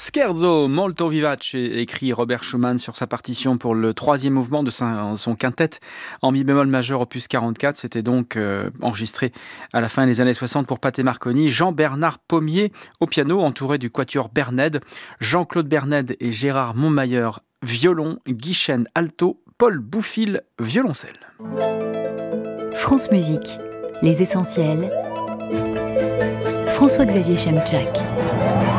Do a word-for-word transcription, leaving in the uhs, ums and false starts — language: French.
Scherzo molto vivace, écrit Robert Schumann sur sa partition pour le troisième mouvement de son quintet en mi bémol majeur opus quarante-quatre. C'était donc euh, enregistré à la fin des années soixante pour Pathé Marconi. Jean-Bernard Pommier au piano, entouré du quatuor Bernède, Jean-Claude Bernède et Gérard Montmayer violon, Guy Chesne alto, Paul Bouffil violoncelle. France Musique, les essentiels. François-Xavier Chemczak.